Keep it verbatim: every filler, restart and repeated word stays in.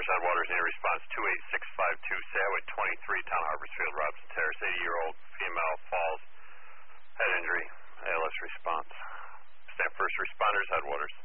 responders, Headwaters, any response, two eight six five two, say Highway twenty-three, Town Harborsfield, Robson Terrace, eighty-year-old female falls, head injury, A L S response. Stand first responders, Headwaters.